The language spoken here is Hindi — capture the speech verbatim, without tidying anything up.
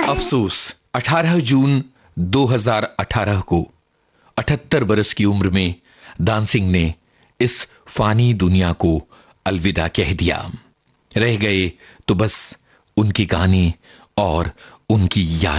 अफसोस अठारह जून दो हज़ार अठारह को अठहत्तर बरस की उम्र में दानसिंह ने इस फानी दुनिया को अलविदा कह दिया। रह गए तो बस उनकी कहानी और उनकी याद।